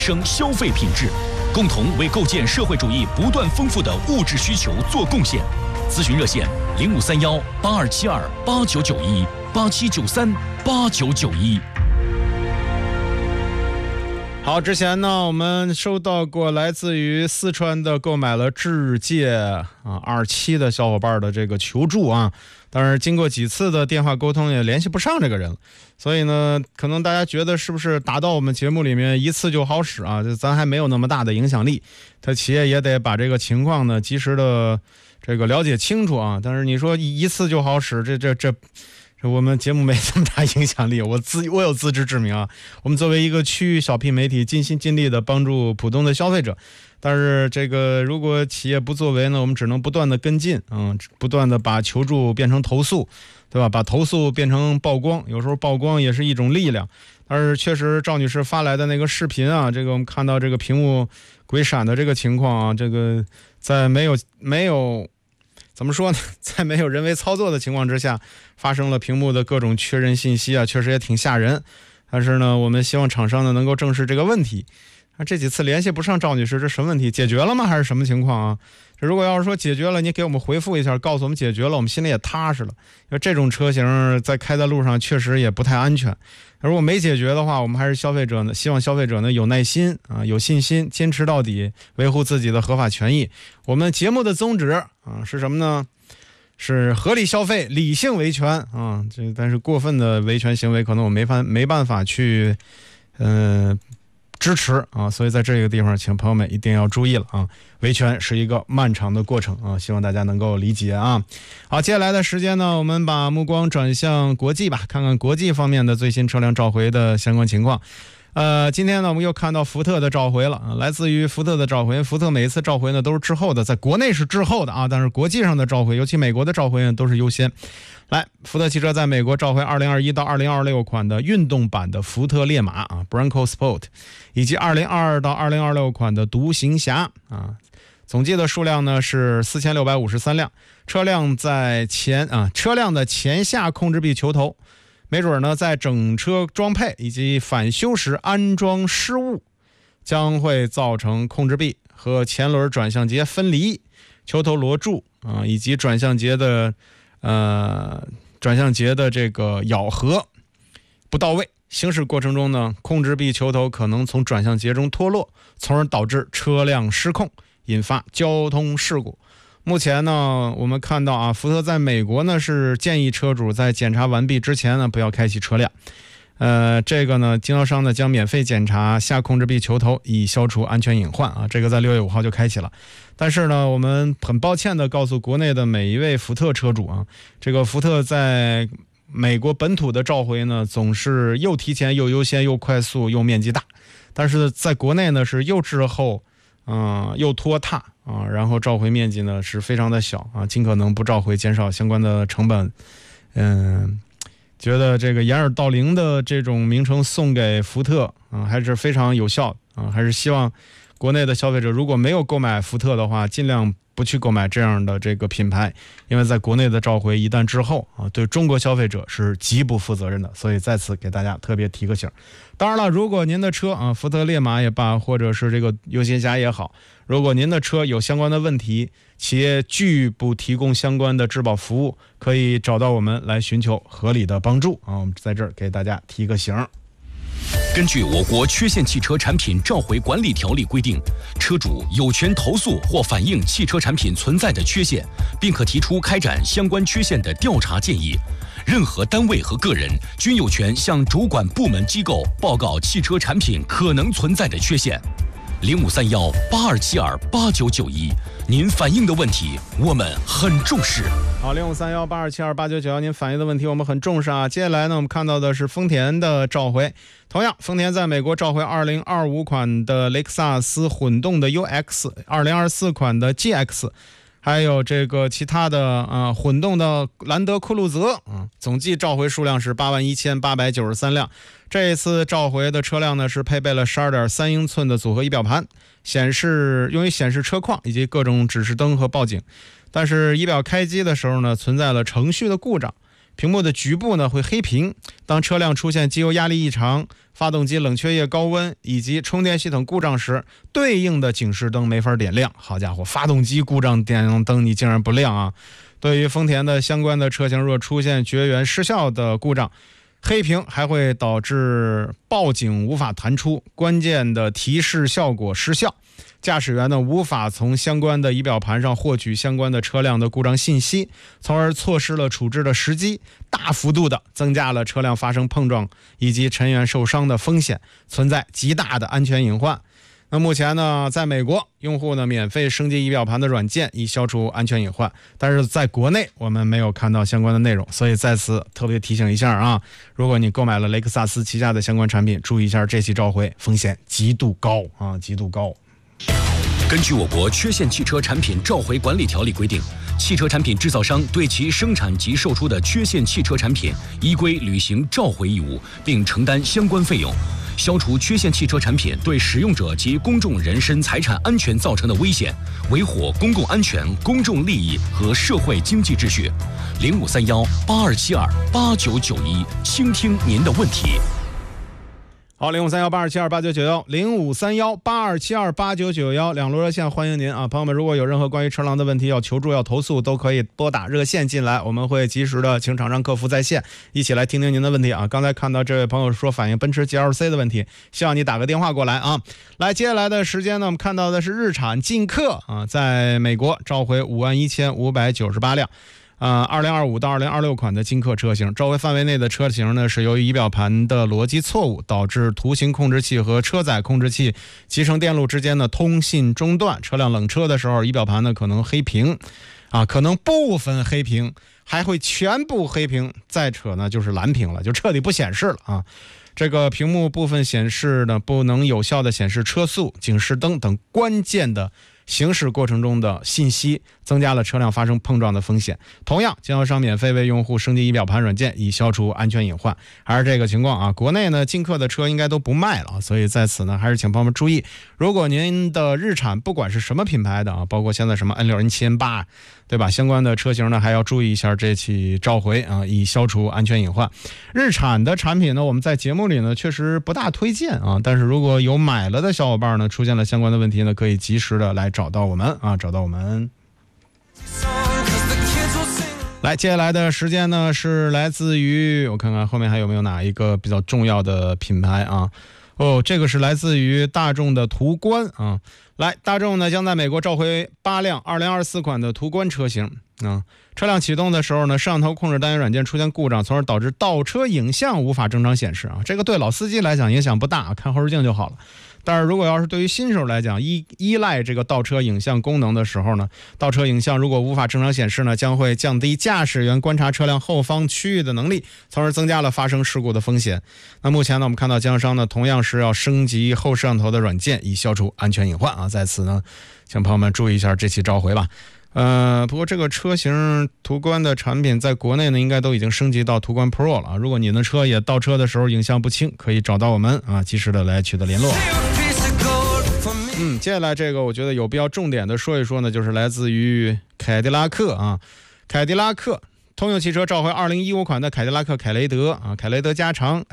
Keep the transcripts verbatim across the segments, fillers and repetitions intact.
升消费品质，共同为构建社会主义不断丰富的物质需求做贡献。咨询热线：零五三幺八二七二八九九一八七九三八九九一。 好，之前呢，我们收到过来自于四川的购买了智界啊二七的小伙伴的这个求助啊，但是经过几次的电话沟通也联系不上这个人了，所以呢，可能大家觉得是不是打到我们节目里面一次就好使啊？就咱还没有那么大的影响力，他企业也得把这个情况呢及时的这个了解清楚啊。但是你说一次就好使，这这这。我们节目没这么大影响力，我自我有自知之明啊。我们作为一个区域小品媒体，尽心尽力的帮助普通的消费者，但是这个如果企业不作为呢，我们只能不断的跟进，嗯，不断的把求助变成投诉，对吧？把投诉变成曝光，有时候曝光也是一种力量。但是确实，赵女士发来的那个视频啊，这个我们看到这个屏幕鬼闪的这个情况啊，这个在没有没有。怎么说呢，在没有人为操作的情况之下，发生了屏幕的各种确认信息啊，确实也挺吓人。但是呢，我们希望厂商呢能够正视这个问题。啊，这几次联系不上赵女士，这什么问题？解决了吗？还是什么情况啊？这如果要是说解决了，你给我们回复一下，告诉我们解决了，我们心里也踏实了。因为这种车型在开在路上确实也不太安全。如果没解决的话，我们还是消费者呢，希望消费者呢有耐心啊，有信心，坚持到底，维护自己的合法权益。我们节目的宗旨啊是什么呢？是合理消费，理性维权啊。这但是过分的维权行为，可能我没法没办法去，嗯、呃。支持啊，所以在这个地方，请朋友们一定要注意了啊！维权是一个漫长的过程啊，希望大家能够理解啊。好，接下来的时间呢，我们把目光转向国际吧，看看国际方面的最新车辆召回的相关情况。呃，今天呢，我们又看到福特的召回了啊，来自于福特的召回。福特每一次召回呢都是滞后的，在国内是滞后的啊，但是国际上的召回，尤其美国的召回呢都是优先。来，福特汽车在美国召回二零二一到二零二六款的运动版的福特烈马啊 Bronco Sport， 以及二零二二到二零二六款的独行侠啊，总计的数量呢是四千六百五十三辆。车辆在前啊，车辆的前下控制臂球头。没准呢，在整车装配以及返修时安装失误，将会造成控制臂和前轮转向节分离、球头螺柱啊，以及转向节的呃转向节的这个咬合不到位。行驶过程中呢，控制臂球头可能从转向节中脱落，从而导致车辆失控，引发交通事故。目前呢，我们看到啊，福特在美国呢是建议车主在检查完毕之前呢不要开启车辆。呃，这个呢，经销商呢将免费检查下控制臂球头，以消除安全隐患啊。这个在六月五号就开启了。但是呢，我们很抱歉的告诉国内的每一位福特车主啊，这个福特在美国本土的召回呢，总是又提前又优先又快速又面积大，但是在国内呢是又滞后，嗯、呃，又拖沓。啊，然后召回面积呢是非常的小啊，尽可能不召回，减少相关的成本。嗯，觉得这个掩耳盗铃的这种名称送给福特啊，还是非常有效啊，还是希望国内的消费者如果没有购买福特的话，尽量不去购买这样的这个品牌，因为在国内的召回一旦滞后啊，对中国消费者是极不负责任的。所以在此给大家特别提个醒。当然了，如果您的车啊，福特烈马也罢，或者是这个优先侠也好，如果您的车有相关的问题，企业拒不提供相关的质保服务，可以找到我们来寻求合理的帮助啊。我们在这儿给大家提个醒。 根据我国缺陷汽车产品召回管理条例规定，车主有权投诉或反映汽车产品存在的缺陷，并可提出开展相关缺陷的调查建议。任何单位和个人均有权向主管部门机构报告汽车产品可能存在的缺陷。零五三幺八二七二八九九一，您反映的问题我们很重视。 好，零五三幺八二七二八九九幺，您反映的问题我们很重视啊。接下来呢，我们看到的是丰田的召回。同样，丰田在美国召回二零二五款的雷克萨斯混动的 U X， 二零二四款的 G X， 还有这个其他的呃混动的兰德酷路泽啊、嗯，总计召回数量是八万一千八百九十三辆。这一次召回的车辆呢，是配备了 十二点三英寸的组合仪表盘，显示用于显示车况以及各种指示灯和报警。但是仪表开机的时候呢，存在了程序的故障， 屏幕的局部呢会黑屏。当车辆出现机油压力异常、发动机冷却液高温以及充电系统故障时，对应的警示灯没法点亮。好家伙，发动机故障点灯你竟然不亮啊！对于丰田的相关的车型，若出现绝缘失效的故障，黑屏还会导致报警无法弹出，关键的提示效果失效，驾驶员呢无法从相关的仪表盘上获取相关的车辆的故障信息，从而错失了处置的时机，大幅度的增加了车辆发生碰撞以及尘缘受伤的风险，存在极大的安全隐患。那目前呢，在美国，用户呢免费升级仪表盘的软件以消除安全隐患，但是在国内我们没有看到相关的内容，所以在此特别提醒一下啊，如果你购买了雷克萨斯旗下的相关产品，注意一下这起召回风险极度高啊，极度高。 根据我国缺陷汽车产品召回管理条例规定，汽车产品制造商对其生产及售出的缺陷汽车产品依规履行召回义务，并承担相关费用。消除缺陷汽车产品对使用者及公众人身财产安全造成的危险，维护公共安全、公众利益和社会经济秩序。零五三幺八二七二八九九一，倾听您的问题。 好，零五三幺八二七二八九九幺，零五三幺八二七二八九九幺，两路热线欢迎您啊，朋友们，如果有任何关于车辆的问题要求助、要投诉，都可以拨打热线进来，我们会及时的请厂商客服在线，一起来听听您的问题啊。刚才看到这位朋友说反映奔驰 G L C 的问题，希望你打个电话过来啊。来，接下来的时间呢，我们看到的是日产劲客啊，在美国召回五万一千五百九十八辆。呃，二零二五到二零二六款的劲客车型，召回范围内的车型呢，是由于仪表盘的逻辑错误，导致图形控制器和车载控制器集成电路之间的通信中断，车辆冷车的时候，仪表盘呢可能黑屏，啊，可能部分黑屏，还会全部黑屏，再扯呢就是蓝屏了，就彻底不显示了啊。这个屏幕部分显示呢，不能有效的显示车速、警示灯等关键的行驶过程中的信息，增加了车辆发生碰撞的风险。同样，经销商免费为用户升级仪表盘软件，以消除安全隐患。还是这个情况啊，国内呢劲客的车应该都不卖了，所以在此呢，还是请朋友们注意，如果您的日产不管是什么品牌的啊，包括现在什么 N 六、N 七、N 八，对吧？相关的车型呢，还要注意一下这起召回啊，以消除安全隐患。日产的产品呢，我们在节目里呢确实不大推荐啊，但是如果有买了的小伙伴呢，出现了相关的问题呢，可以及时的来找到我们啊，找到我们。来，接下来的时间呢是来自于我看看后面还有没有哪一个比较重要的品牌啊？哦，这个是来自于大众的途观啊。来，大众呢将在美国召回八辆二零二四款的途观车型啊。车辆启动的时候呢，摄像头控制单元软件出现故障，从而导致倒车影像无法正常显示啊。这个对老司机来讲影响不大，看后视镜就好了。但是如果要是对于新手来讲，依依赖这个倒车影像功能的时候呢，倒车影像如果无法正常显示呢，将会降低驾驶员观察车辆后方区域的能力，从而增加了发生事故的风险。那目前呢，我们看到经销商呢同样是要升级后摄像头的软件，以消除安全隐患啊。在此呢，请朋友们注意一下这起召回吧。呃，不过这个车型途观的产品在国内呢，应该都已经升级到途观 Pro 了。如果你的车也倒车的时候影像不清，可以找到我们啊，及时的来取得联络。嗯，接下来这个我觉得有必要重点的说一说呢，就是来自于凯迪拉克啊，凯迪拉克通用汽车召回二零一五款的凯迪拉克凯雷德啊，凯雷德加长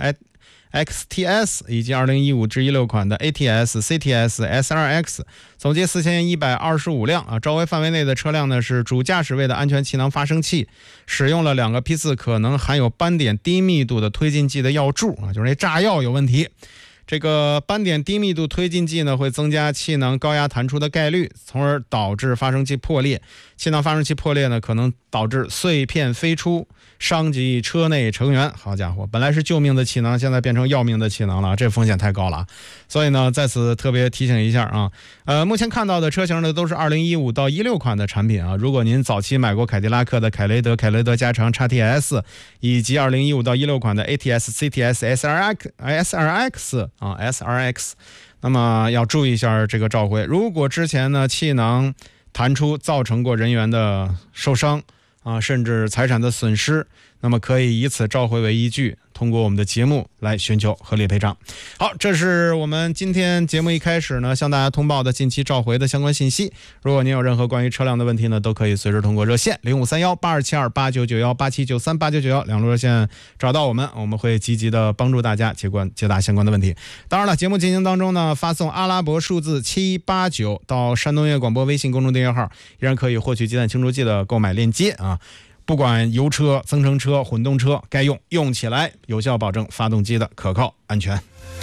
X T S 以及二零一五至一六款的 A T S、C T S、S R X， 总计四千一百二十五辆啊。召回范围内的车辆呢是主驾驶位的安全气囊发生器使用了两个批次可能含有斑点低密度的推进剂的药柱啊，就是那炸药有问题。这个斑点低密度推进剂呢，会增加气囊高压弹出的概率，从而导致发生器破裂。气囊发生器破裂呢，可能导致碎片飞出，伤及车内成员。好家伙，本来是救命的气囊，现在变成要命的气囊了，这风险太高了。所以呢，在此特别提醒一下啊，呃，目前看到的车型呢，都是二零一五到一六款的产品啊。如果您早期买过凯迪拉克的凯雷德、凯雷德加长 X T S， 以及二零一五到一六款的 A T S、C T S、S R X、S R X 啊 S R X， 那么要注意一下这个召回。如果之前呢气囊弹出造成过人员的受伤啊，甚至财产的损失， 那么可以以此召回为依据，通过我们的节目来寻求合理赔偿。好，这是我们今天节目一开始呢向大家通报的近期召回的相关信息。如果您有任何关于车辆的问题呢，都可以随时通过热线零五三幺八二七二八九九幺八七九三八九九幺两路热线找到我们，我们会积极的帮助大家解关解答相关的问题。当然了，节目进行当中呢，发送阿拉伯数字七八九到山东音乐广播微信公众订阅号，依然可以获取鸡蛋清除剂的购买链接啊。不管油车、增程车、混动车，该用用起来，有效保证发动机的可靠安全。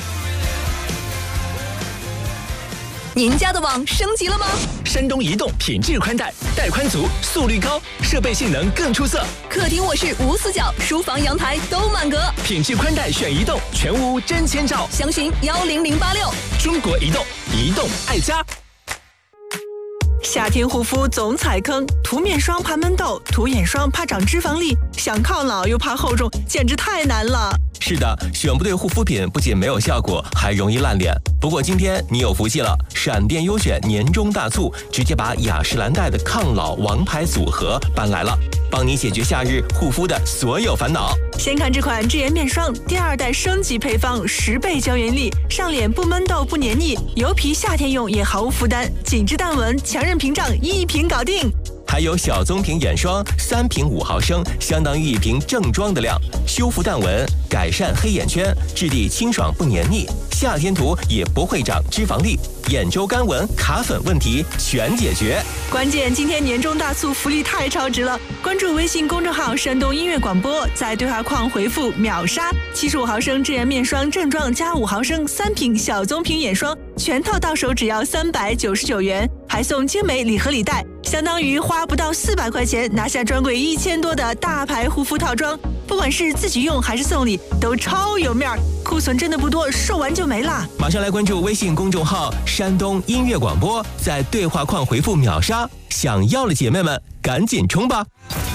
您家的网升级了吗？ 山东移动品质宽带，带宽足，速率高，设备性能更出色。 客厅卧室无死角，书房阳台都满格。 品质宽带选移动，全屋真千兆。 详询幺零零八六。 中国移动，移动爱家。 夏天护肤总踩坑，涂面霜怕闷痘，涂眼霜怕长脂肪粒，想抗老又怕厚重，简直太难了。 是的，选不对护肤品不仅没有效果，还容易烂脸。不过今天你有福气了，闪电优选年终大促，直接把雅诗兰黛的抗老王牌组合搬来了，帮你解决夏日护肤的所有烦恼。 先看这款智颜面霜，第二代升级配方，十倍胶原力，上脸不闷痘不黏腻，油皮夏天用也毫无负担，紧致淡纹，强韧屏障，一瓶搞定。 还有小棕瓶眼霜，三瓶五毫升，相当于一瓶正装的量，修复淡纹，改善黑眼圈，质地清爽不黏腻，夏天涂也不会长脂肪粒，眼周干纹、卡粉问题全解决。 关键今天年终大促福利太超值了！关注微信公众号山东音乐广播，在对话框回复秒杀，七十五毫升智颜面霜正装加五毫升三瓶小棕瓶眼霜，全套到手只要三百九十九元，还送精美礼盒礼袋，相当于花不到四百块钱拿下专柜一千多的大牌护肤套装，不管是自己用还是送礼，都超有面儿。库存真的不多，售完就没了。 马上来关注微信公众号山东音乐广播，在对话框回复秒杀，想要的姐妹们赶紧冲吧！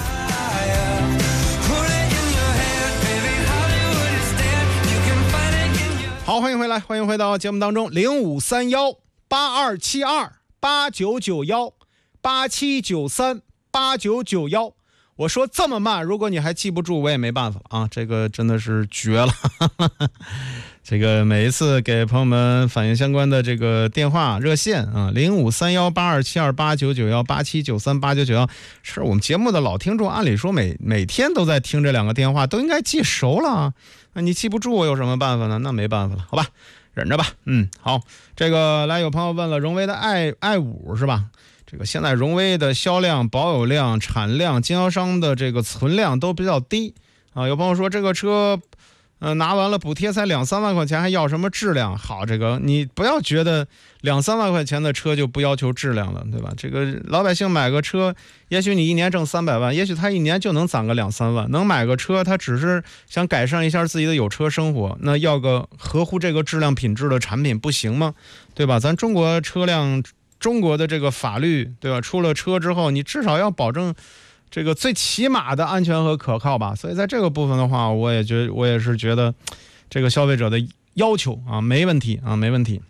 好，欢迎回来，欢迎回到节目当中，零五三幺八二七二八九九幺八七九三八九九幺。我说这么慢，如果你还记不住，我也没办法啊，这个真的是绝了。这个每一次给朋友们反映相关的这个电话热线啊，零五三幺八二七二八九九幺八七九三八九九幺，是我们节目的老听众，按理说每每天都在听这两个电话，都应该记熟了啊。那你记不住，我有什么办法呢？那没办法了，好吧，忍着吧。嗯，好，这个来有朋友问了，荣威的 i i 五是吧？这个现在荣威的销量、保有量、产量、经销商的这个存量都比较低啊。有朋友说这个车，呃，拿完了补贴才两三万块钱，还要什么质量？好，这个你不要觉得两三万块钱的车就不要求质量了，对吧？这个老百姓买个车，也许你一年挣三百万，也许他一年就能攒个两三万，能买个车，他只是想改善一下自己的有车生活，那要个合乎这个质量品质的产品不行吗？对吧？咱中国车辆。中国的这个法律，对吧？出了车之后，你至少要保证这个最起码的安全和可靠吧。所以在这个部分的话，我也觉我也是觉得这个消费者的要求啊，没问题啊，没问题。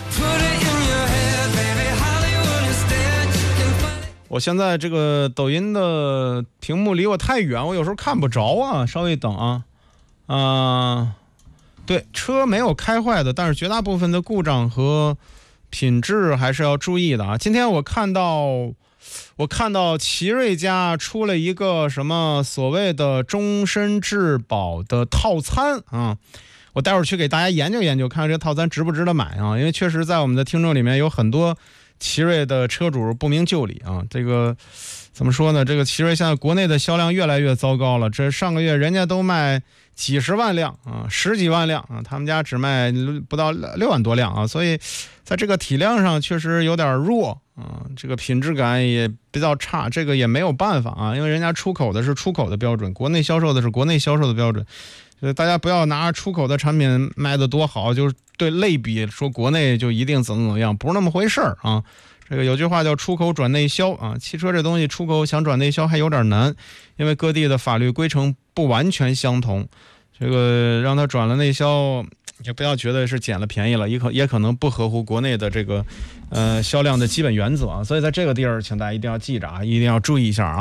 我现在这个抖音的屏幕离我太远，我有时候看不着啊，稍微等啊。啊、呃，对，车没有开坏的，但是绝大部分的故障和品质还是要注意的啊！今天我看到，我看到奇瑞家出了一个什么所谓的终身质保的套餐啊，我待会儿去给大家研究研究，看看这套餐值不值得买啊！因为确实在我们的听众里面有很多奇瑞的车主不明就里啊，这个怎么说呢？这个奇瑞现在国内的销量越来越糟糕了，这上个月人家都卖几十万辆啊，十几万辆啊，他们家只卖不到六万多辆啊，所以在这个体量上确实有点弱啊，这个品质感也比较差，这个也没有办法啊，因为人家出口的是出口的标准，国内销售的是国内销售的标准，所以大家不要拿出口的产品卖得多好，就是对类比说国内就一定怎么怎么样，不是那么回事儿啊。这个有句话叫出口转内销啊，汽车这东西出口想转内销还有点难，因为各地的法律规程不完全相同，这个让它转了内销，就不要觉得是捡了便宜了，也可也可能不合乎国内的这个呃销量的基本原则啊，所以在这个地儿，请大家一定要记着啊，一定要注意一下啊。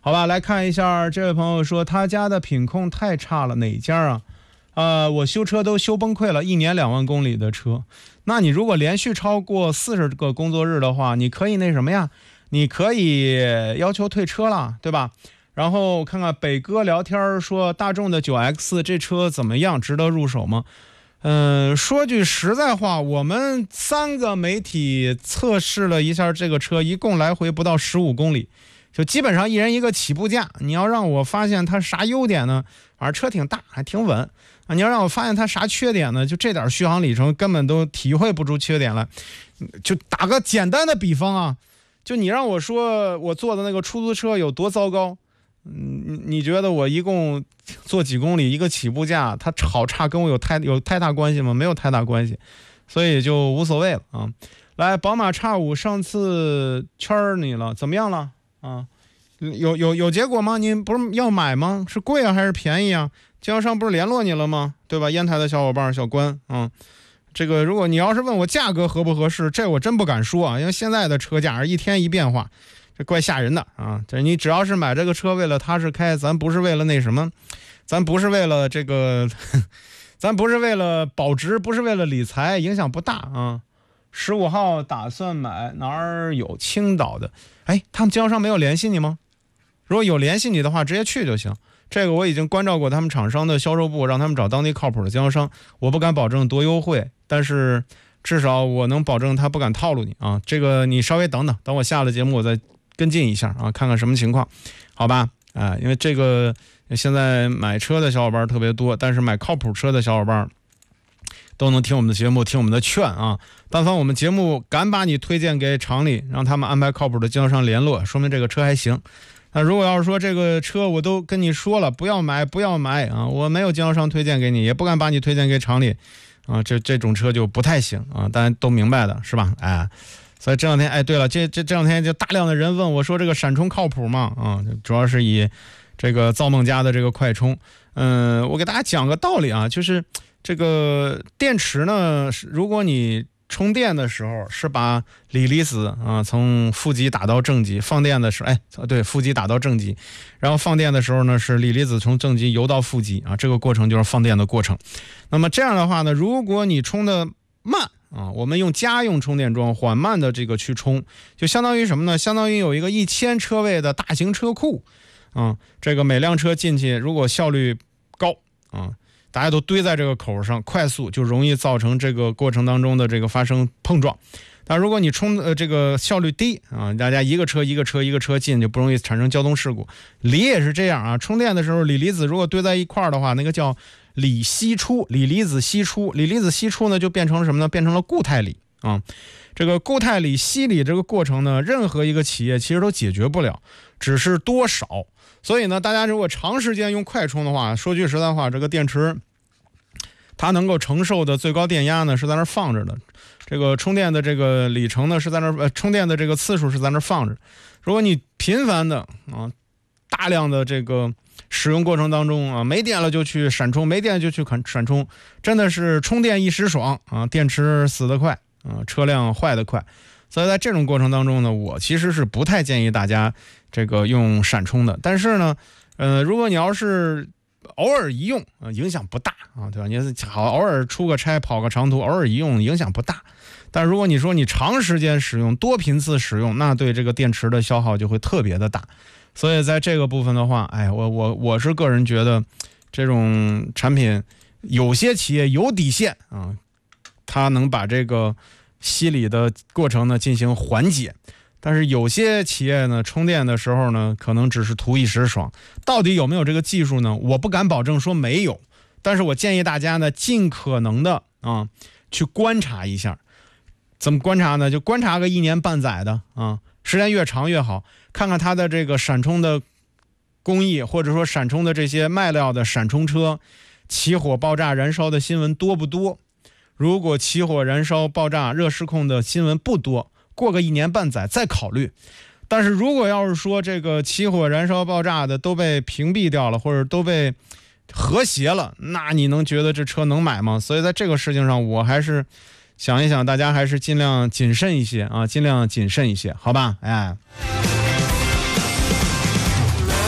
好吧，来看一下，这位朋友说他家的品控太差了，哪家啊？呃，我修车都修崩溃了，一年两万公里的车。那你如果连续超过四十个工作日的话，你可以那什么呀？你可以要求退车了，对吧？然后看看北哥聊天说，大众的 九 X 这车怎么样，值得入手吗？嗯，说句实在话，我们三个媒体测试了一下这个车，一共来回不到十五公里，就基本上一人一个起步价。你要让我发现它啥优点呢？反正车挺大，还挺稳啊。你要让我发现它啥缺点呢？就这点续航里程根本都体会不出缺点来。就打个简单的比方啊，就你让我说我坐的那个出租车有多糟糕，嗯，你觉得我一共坐几公里一个起步价，它好差跟我有太有太大关系吗？没有太大关系，所以就无所谓了啊。来，宝马 X 五 上次圈你了，怎么样了啊？有有有结果吗？你不是要买吗？是贵啊还是便宜啊？经销商不是联络你了吗？对吧？烟台的小伙伴小关啊，这个如果你要是问我价格合不合适，这我真不敢说啊，因为现在的车价一天一变化，这怪吓人的啊。这你只要是买这个车为了踏实开，咱不是为了那什么，咱不是为了这个咱不是为了保值，不是为了理财，影响不大啊。十五号打算买哪儿有？青岛的。哎，他们经销商没有联系你吗？如果有联系你的话，直接去就行。这个我已经关照过他们厂商的销售部，让他们找当地靠谱的经销商。我不敢保证多优惠，但是至少我能保证他不敢套路你啊。这个你稍微等等，等我下了节目我再跟进一下啊，看看什么情况，好吧？啊，因为这个现在买车的小伙伴特别多，但是买靠谱车的小伙伴都能听我们的节目，听我们的劝啊。但凡我们节目敢把你推荐给厂里，让他们安排靠谱的经销商联络，说明这个车还行。那如果要是说这个车我都跟你说了不要买不要买啊，我没有经销商推荐给你，也不敢把你推荐给厂里啊，这这种车就不太行啊，大家都明白的是吧？哎，所以这两天哎，对了，这这这两天就大量的人问我说这个闪充靠谱吗？啊，主要是以这个造梦家的这个快充，嗯，我给大家讲个道理啊，就是这个电池呢，如果你充电的时候是把锂离子啊从负极打到正极，放电的时候，哎，对，负极打到正极，然后放电的时候呢是锂离子从正极游到负极啊，这个过程就是放电的过程。那么这样的话呢，如果你充的慢啊，我们用家用充电桩缓慢的这个去充，就相当于什么呢？相当于有一个一千车位的大型车库啊，这个每辆车进去如果效率高啊，大家都堆在这个口上，快速就容易造成这个过程当中的这个发生碰撞。但如果你充呃这个效率低啊，大家一个车一个车一个车进，就不容易产生交通事故。锂也是这样啊，充电的时候锂离子如果堆在一块儿的话，那个叫锂析出，锂离子析出，锂离子析出呢就变成了什么呢？变成了固态锂啊。这个固态锂析锂这个过程呢，任何一个企业其实都解决不了，只是多少。所以呢，大家如果长时间用快充的话，说句实在话，这个电池它能够承受的最高电压呢是在那儿放着的，这个充电的这个里程呢是在那儿，呃，充电的这个次数是在那儿放着。如果你频繁的啊，大量的这个使用过程当中啊，没电了就去闪充，没电就去闪充，真的是充电一时爽啊，电池死得快啊，车辆坏得快。所以在这种过程当中呢，我其实是不太建议大家这个用闪充的。但是呢，呃，如果你要是偶尔一用啊、呃，影响不大啊，对吧？你好，偶尔出个差跑个长途，偶尔一用影响不大。但如果你说你长时间使用、多频次使用，那对这个电池的消耗就会特别的大。所以在这个部分的话，哎，我我我是个人觉得，这种产品有些企业有底线啊，它能把这个吸锂的过程呢进行缓解。但是有些企业呢，充电的时候呢，可能只是图一时爽。到底有没有这个技术呢？我不敢保证说没有，但是我建议大家呢，尽可能的啊，去观察一下。怎么观察呢？就观察个一年半载的啊，时间越长越好，看看它的这个闪充的工艺，或者说闪充的这些卖料的闪充车，起火爆炸燃烧的新闻多不多？如果起火燃烧爆炸热失控的新闻不多，过个一年半载再考虑。但是如果要是说这个起火燃烧爆炸的都被屏蔽掉了，或者都被和谐了，那你能觉得这车能买吗？所以在这个事情上，我还是想一想，大家还是尽量谨慎一些啊，尽量谨慎一些，好吧？哎。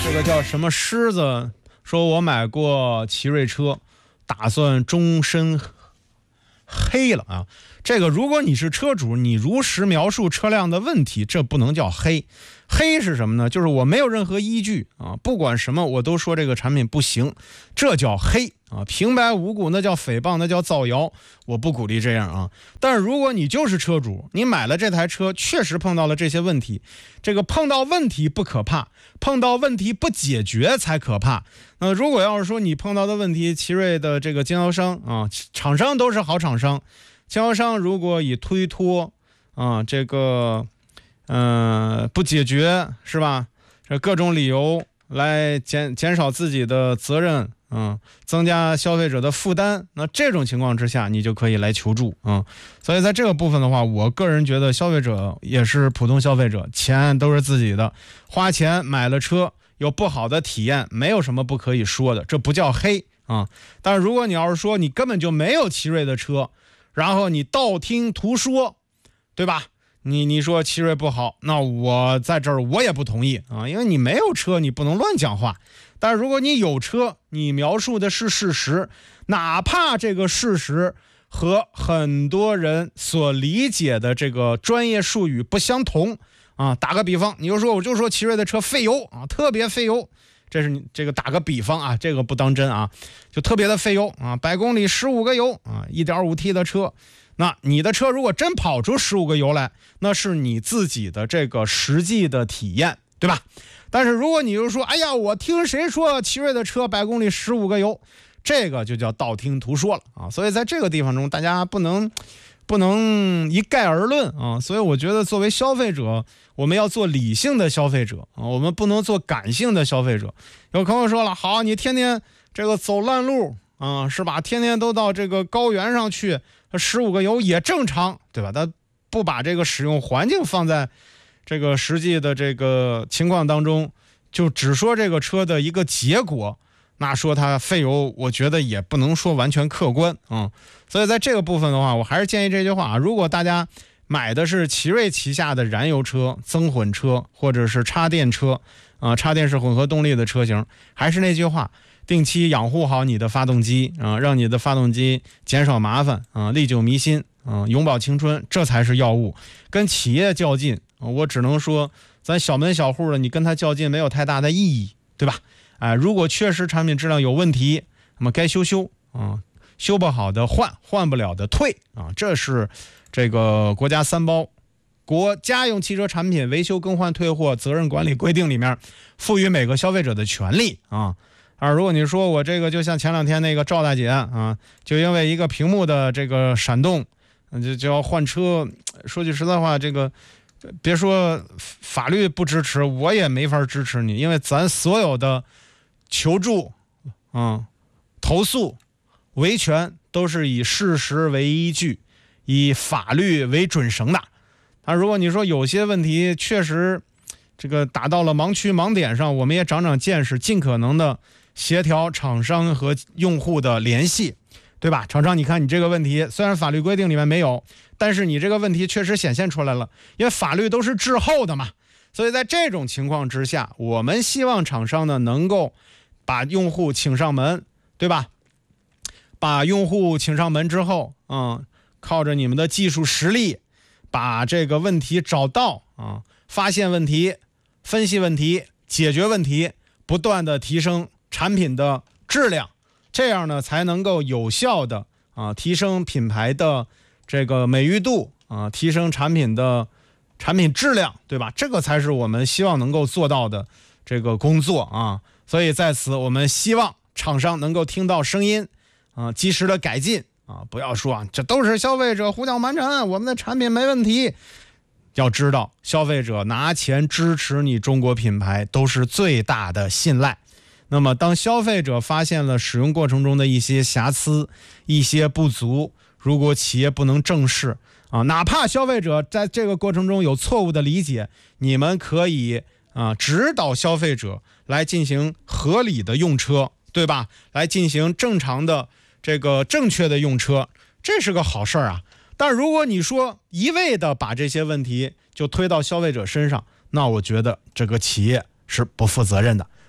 这个叫什么狮子说，我买过奇瑞车，打算终身黑了啊。这个如果你是车主，你如实描述车辆的问题，这不能叫黑。黑是什么呢？就是我没有任何依据啊，不管什么我都说这个产品不行，这叫黑啊，平白无故那叫诽谤，那叫造谣，我不鼓励这样啊。但是如果你就是车主，你买了这台车，确实碰到了这些问题，这个碰到问题不可怕，碰到问题不解决才可怕。那如果要是说你碰到的问题，奇瑞的这个经销商啊，厂商都是好厂商，经销商如果以推脱啊，这个呃不解决是吧？这各种理由来减减少自己的责任，嗯，增加消费者的负担，那这种情况之下，你就可以来求助啊、嗯。所以在这个部分的话，我个人觉得消费者也是普通消费者，钱都是自己的，花钱买了车，有不好的体验，没有什么不可以说的，这不叫黑啊、嗯。但是如果你要是说你根本就没有奇瑞的车，然后你道听途说，对吧？你你说奇瑞不好，那我在这儿我也不同意啊，因为你没有车，你不能乱讲话。但是如果你有车，你描述的是事实，哪怕这个事实和很多人所理解的这个专业术语不相同啊，打个比方，你就说我就说奇瑞的车费油啊，特别费油，这是你这个打个比方啊，这个不当真啊，就特别的费油啊，百公里十五个油啊， 一点五 T 的车。那你的车如果真跑出十五个油来，那是你自己的这个实际的体验，对吧？但是如果你就说，哎呀，我听谁说奇瑞的车百公里十五个油，这个就叫道听途说了啊。所以在这个地方中，大家不能不能一概而论啊。所以我觉得作为消费者，我们要做理性的消费者啊，我们不能做感性的消费者。有朋友说了，好，你天天这个走烂路啊，是吧？天天都到这个高原上去，十五个油也正常，对吧？他不把这个使用环境放在这个实际的这个情况当中，就只说这个车的一个结果，那说它费油，我觉得也不能说完全客观啊、嗯。所以在这个部分的话，我还是建议这句话：如果大家买的是奇瑞旗下的燃油车、增混车或者是插电车啊、呃，插电式混合动力的车型，还是那句话。定期养护好你的发动机啊、呃，让你的发动机减少麻烦啊、呃，历久弥新啊、呃，永葆青春，这才是要务。跟企业较劲、呃，我只能说，咱小门小户的，你跟他较劲没有太大的意义，对吧？哎、呃，如果确实产品质量有问题，那么该修修啊、呃，修不好的换，换不了的退啊、呃，这是这个国家三包。国家用汽车产品维修更换退货责任管理规定里面赋予每个消费者的权利啊。啊，如果你说我这个就像前两天那个赵大姐啊，就因为一个屏幕的这个闪动，就就要换车。说句实在话，这个别说法律不支持，我也没法支持你，因为咱所有的求助、啊、投诉、维权都是以事实为依据，以法律为准绳的。啊，如果你说有些问题确实这个打到了盲区盲点上，我们也长长见识，尽可能的协调厂商和用户的联系，对吧？厂商，你看你这个问题虽然法律规定里面没有，但是你这个问题确实显现出来了，因为法律都是滞后的嘛。所以在这种情况之下，我们希望厂商呢能够把用户请上门，对吧？把用户请上门之后，嗯，靠着你们的技术实力，把这个问题找到啊，发现问题，分析问题，解决问题，不断的提升产品的质量，这样呢才能够有效的啊提升品牌的这个美誉度啊，提升产品的产品质量，对吧？这个才是我们希望能够做到的这个工作啊。所以在此，我们希望厂商能够听到声音啊，及时的改进啊，不要说啊这都是消费者胡搅蛮缠，我们的产品没问题。要知道，消费者拿钱支持你中国品牌都是最大的信赖。那么当消费者发现了使用过程中的一些瑕疵、一些不足，如果企业不能正视啊，哪怕消费者在这个过程中有错误的理解，你们可以啊指导消费者来进行合理的用车，对吧？来进行正常的这个正确的用车，这是个好事儿啊。但如果你说一味的把这些问题就推到消费者身上，那我觉得这个企业是不负责任的。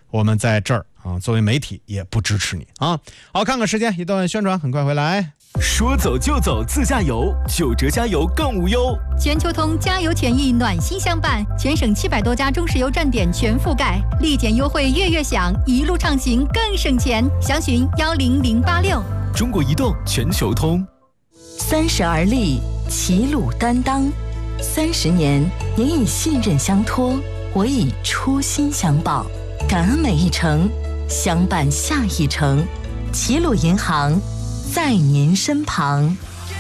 我们在这儿啊，作为媒体也不支持你啊。好，看看时间，一段宣传，很快回来。 说走就走自驾游，九折加油更无忧。 全球通加油权益暖心相伴，全省七百多家中石油站点全覆盖，立减优惠月月享，一路畅行更省钱。详询幺零零八六。 中国移动全球通。 三十而立，齐鲁担当。三十年，您以信任相托，我以初心相报，感恩每一程，相伴下一程。齐鲁银行在您身旁。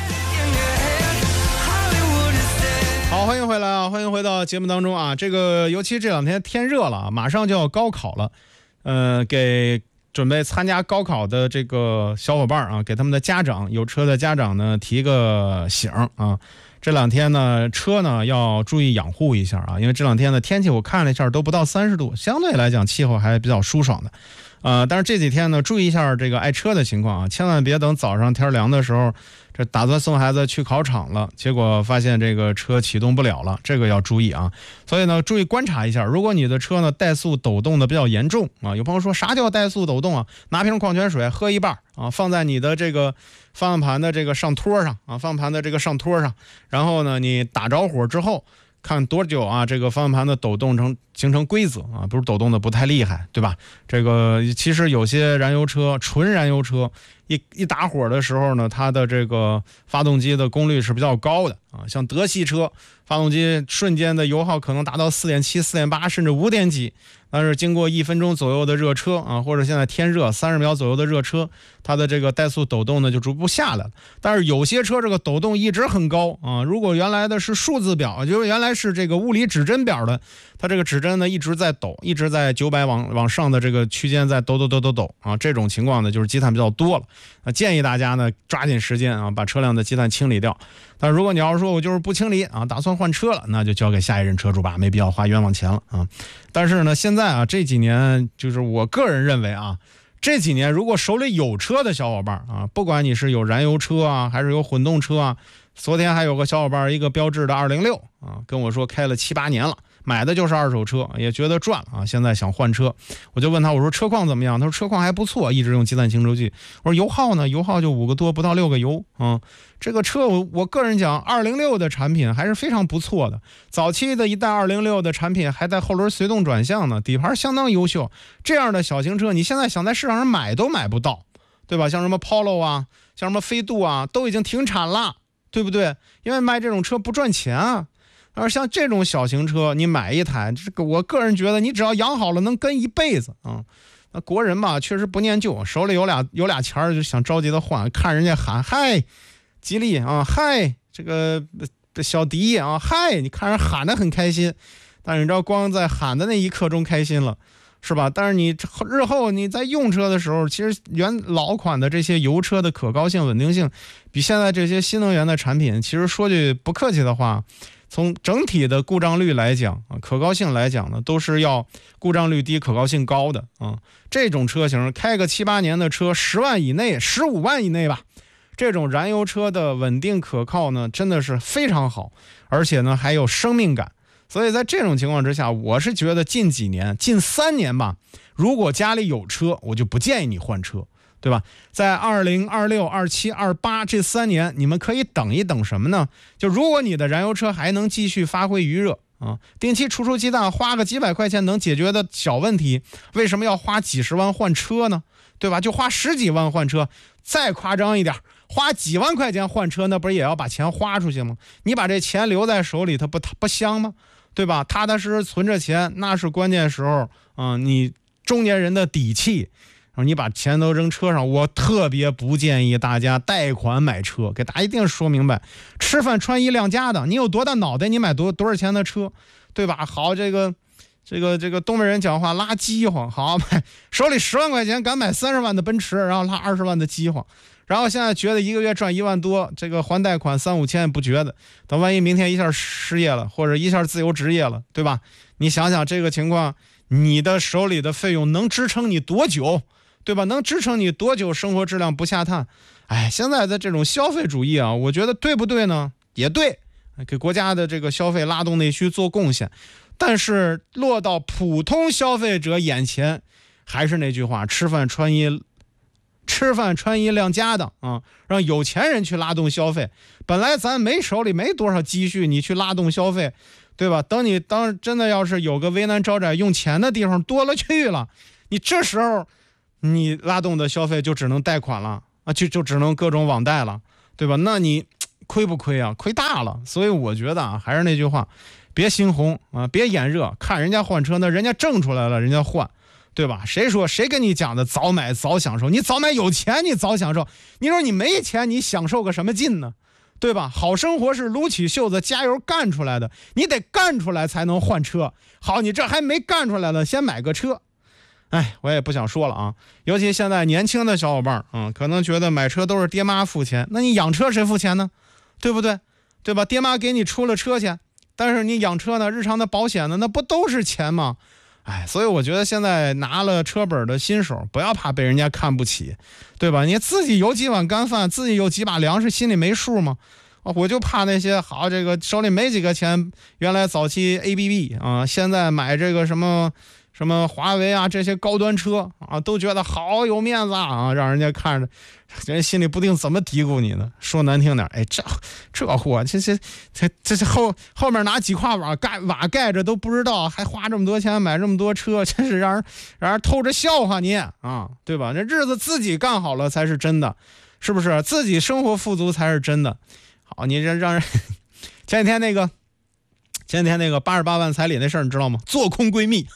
好，欢迎回来啊！欢迎回到节目当中啊！这个尤其这两天天热了啊，马上就要高考了，呃，给准备参加高考的这个小伙伴啊，给他们的家长，有车的家长呢提个醒啊。这两天呢，车呢要注意养护一下啊，因为这两天的天气我看了一下都不到三十度，相对来讲气候还比较舒爽的。呃，但是这几天呢，注意一下这个爱车的情况啊，千万别等早上天凉的时候，这打算送孩子去考场了，结果发现这个车启动不了了，这个要注意啊。所以呢，注意观察一下，如果你的车呢怠速抖动的比较严重啊，有朋友说啥叫怠速抖动啊？拿瓶矿泉水喝一半啊，放在你的这个方向盘的这个上托上啊，方向盘的这个上托上，然后呢，你打着火之后。看多久啊？这个方向盘的抖动成形成规则啊，不是抖动的不太厉害，对吧？这个其实有些燃油车，纯燃油车，一一打火的时候呢，它的这个发动机的功率是比较高的啊。像德系车，发动机瞬间的油耗可能达到四点七、四点八，甚至五点几。但是经过一分钟左右的热车啊，或者现在天热三十秒左右的热车，它的这个怠速抖动呢就逐步下来了。但是有些车这个抖动一直很高啊，如果原来的是数字表，就是原来是这个物理指针表的，它这个指针呢一直在抖，一直在九百往往上的这个区间在抖抖抖抖抖啊，这种情况呢就是积碳比较多了。啊，建议大家呢抓紧时间啊，把车辆的积碳清理掉。但如果你要是说我就是不清理啊，打算换车了，那就交给下一任车主吧，没必要花冤枉钱了啊。但是呢，现在啊这几年，就是我个人认为啊，这几年如果手里有车的小伙伴啊，不管你是有燃油车啊，还是有混动车啊，昨天还有个小伙伴一个标致的二零六啊，跟我说开了七八年了。买的就是二手车，也觉得赚了啊！现在想换车，我就问他，我说车况怎么样？他说车况还不错，一直用积碳清除剂。我说油耗呢？油耗就五个多，不到六个油啊。这个车我我个人讲，二零六的产品还是非常不错的。早期的一代二零六的产品还带后轮随动转向呢，底盘相当优秀。这样的小型车，你现在想在市场上买都买不到，对吧？像什么 Polo 啊，像什么飞度啊，都已经停产了，对不对？因为卖这种车不赚钱啊。而像这种小型车，你买一台，这个我个人觉得，你只要养好了，能跟一辈子啊。那国人吧，确实不念旧，手里有俩有俩钱儿，就想着急的换，看人家喊嗨，吉利啊，嗨，这个小迪啊，嗨，你看人喊得很开心，但是你知道，光在喊的那一刻钟开心了，是吧？但是你日后你在用车的时候，其实原老款的这些油车的可靠性、稳定性，比现在这些新能源的产品，其实说句不客气的话。从整体的故障率来讲啊，可靠性来讲呢，都是要故障率低、可靠性高的啊。这种车型开个七八年的车，十万以内、十五万以内吧，这种燃油车的稳定可靠呢，真的是非常好，而且呢还有生命感。所以在这种情况之下，我是觉得近几年、近三年吧，如果家里有车，我就不建议你换车。对吧？在二零、二六、二七、二八这三年，你们可以等一等什么呢？就如果你的燃油车还能继续发挥余热啊，定期除除鸡蛋，花个几百块钱能解决的小问题，为什么要花几十万换车呢？对吧？就花十几万换车，再夸张一点，花几万块钱换车，那不是也要把钱花出去吗？你把这钱留在手里，它不它不香吗？对吧？踏踏实实存着钱，那是关键时候啊，你中年人的底气。你把钱都扔车上，我特别不建议大家贷款买车，给大家一定说明白，吃饭穿衣亮家的，你有多大脑袋，你买多多少钱的车，对吧？好，这个这个这个东北人讲话拉饥荒，好买手里十万块钱敢买三十万的奔驰，然后拉二十万的饥荒，然后现在觉得一个月赚一万多，这个还贷款三五千也不觉得，等万一明天一下失业了，或者一下自由职业了，对吧？你想想这个情况，你的手里的费用能支撑你多久？对吧？能支撑你多久生活质量不下探？哎，现在的这种消费主义啊，我觉得对不对呢？也对，给国家的这个消费拉动内需做贡献，但是落到普通消费者眼前， 还是那句话，吃饭穿衣吃饭穿衣亮家当啊，让有钱人去拉动消费。本来咱没手里没多少积蓄，你去拉动消费，对吧？等你当真的要是有个危难招窄用钱的地方多了去了，你这时候你拉动的消费就只能贷款了啊，就就只能各种网贷了，对吧？那你亏不亏啊？亏大了。所以我觉得啊，还是那句话，别心红啊，别眼热，看人家换车呢，人家挣出来了，人家换，对吧？谁说谁跟你讲的早买早享受？你早买有钱你早享受，你说你没钱你享受个什么劲呢？对吧？好生活是撸起袖子加油干出来的，你得干出来才能换车。好，你这还没干出来呢，先买个车。哎，我也不想说了啊。尤其现在年轻的小伙伴啊、嗯，可能觉得买车都是爹妈付钱，那你养车谁付钱呢？对不对？对吧？爹妈给你出了车钱，但是你养车呢，日常的保险呢，那不都是钱吗？哎，所以我觉得现在拿了车本的新手，不要怕被人家看不起，对吧？你自己有几碗干饭，自己有几把粮食，心里没数吗？我就怕那些好这个手里没几个钱，原来早期 A B B 啊，现在买这个什么什么华为啊这些高端车啊，都觉得好有面子啊，让人家看着，人心里不定怎么嘀咕你呢。说难听点，哎，这这货这这这这这后后面拿几块瓦盖瓦盖着都不知道，还花这么多钱买这么多车，真是让人让人透着笑话你啊，对吧？这日子自己干好了才是真的，是不是？自己生活富足才是真的。好，你这让人前几天那个前几天那个八十八万彩礼那事儿你知道吗？做空闺蜜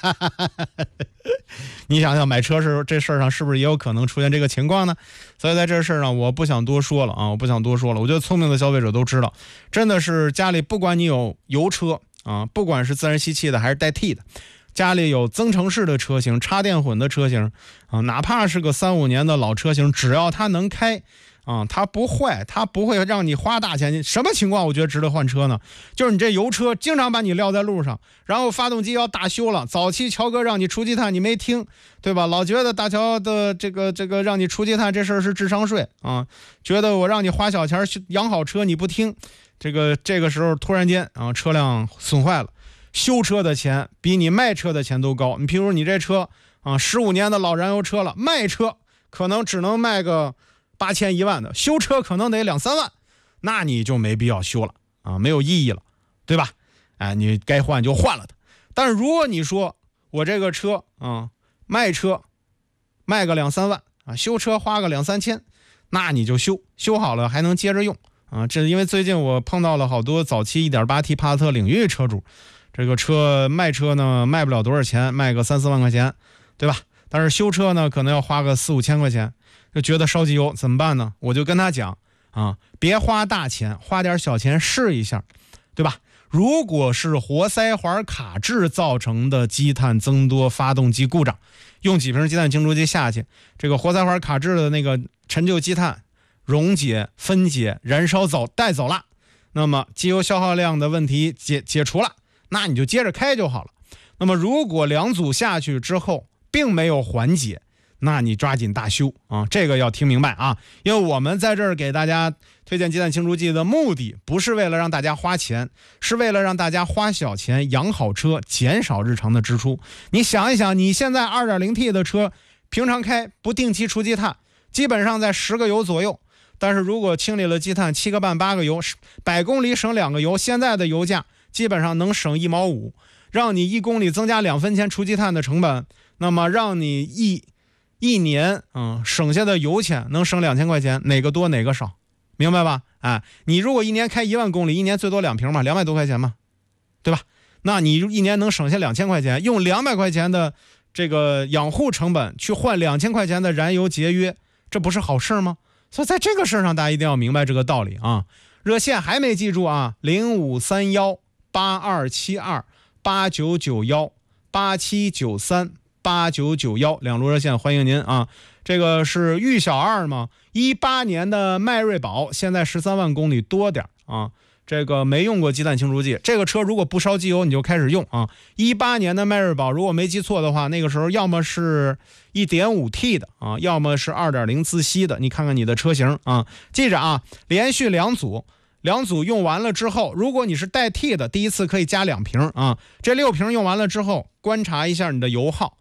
你想想买车时这事儿上是不是也有可能出现这个情况呢？所以在这事儿上我不想多说了啊，我不想多说了。我觉得聪明的消费者都知道，真的是家里不管你有油车啊，不管是自然吸气的还是带 T 的，家里有增程式的车型、插电混的车型啊，哪怕是个三五年的老车型，只要它能开啊、嗯，它不坏，它不会让你花大钱。什么情况我觉得值得换车呢？就是你这油车经常把你撂在路上，然后发动机要大修了，早期乔哥让你出积碳你没听，对吧？老觉得大乔的这个这个让你出积碳这事儿是智商税啊，觉得我让你花小钱养好车你不听，这个这个时候突然间啊车辆损坏了，修车的钱比你卖车的钱都高。你譬如你这车啊十五年的老燃油车了，卖车可能只能卖个八千一万的，修车可能得两三万，那你就没必要修了啊，没有意义了，对吧？哎，你该换就换了它。但是如果你说我这个车啊，卖车卖个两三万啊，修车花个两三千，那你就修，修好了还能接着用啊。这因为最近我碰到了好多早期 一点八 T 帕萨特领域车主，这个车卖车呢卖不了多少钱，卖个三四万块钱，对吧？但是修车呢可能要花个四五千块钱。就觉得烧机油怎么办呢？我就跟他讲啊，别花大钱，花点小钱试一下，对吧？如果是活塞环卡滞造成的积碳增多、发动机故障，用几瓶积碳清除剂下去，这个活塞环卡滞的那个陈旧积碳溶解、分解、燃烧走带走了，那么机油消耗量的问题解解除了，那你就接着开就好了。那么如果两组下去之后并没有缓解，那你抓紧大修啊，这个要听明白啊！因为我们在这儿给大家推荐积碳清除剂的目的，不是为了让大家花钱，是为了让大家花小钱养好车，减少日常的支出。你想一想，你现在 二点零 T 的车，平常开不定期除积碳，基本上在十个油左右。但是如果清理了积碳，七个半八个油，百公里省两个油，现在的油价基本上能省一毛五，让你一公里增加两分钱除积碳的成本，那么让你一一年嗯省下的油钱能省两千块钱，哪个多哪个少，明白吧？哎，你如果一年开一万公里，一年最多两瓶嘛，两百多块钱嘛，对吧？那你一年能省下两千块钱，用两百块钱的这个养护成本去换两千块钱的燃油节约，这不是好事吗？所以在这个事上，大家一定要明白这个道理啊。热线还没记住啊，零五三幺八二七二八九九幺八七九三。八九九幺两路热线欢迎您啊！这个是玉小二嘛，一八年的迈锐宝，现在十三万公里多点啊。这个没用过积碳清除剂，这个车如果不烧机油你就开始用啊。一八年的迈锐宝，如果没记错的话，那个时候要么是 一点五 T 的啊，要么是 二点零 自吸的，你看看你的车型啊。记着啊，连续两组。两组用完了之后，如果你是带 T 的，第一次可以加两瓶啊。这六瓶用完了之后，观察一下你的油耗